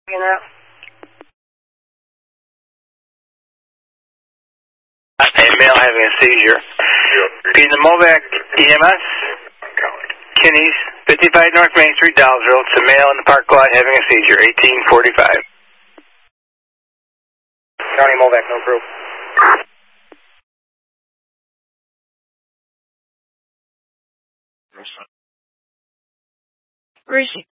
You know? A male having a seizure. Being the Movac EMS, Kinney's, 55 North Main Street, Dowsville. It's a male in the park lot having a seizure, 1845. County Movac, no crew. Where is he?